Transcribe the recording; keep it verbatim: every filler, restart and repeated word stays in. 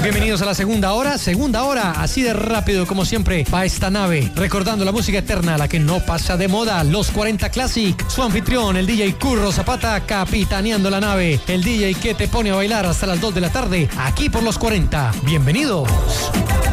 Bienvenidos a la segunda hora, segunda hora, así de rápido como siempre va esta nave, recordando la música eterna, la que no pasa de moda, los cuarenta Classic, su anfitrión, el D J Curro Zapata, capitaneando la nave, el D J que te pone a bailar hasta las dos de la tarde, aquí por los cuarenta. Bienvenidos.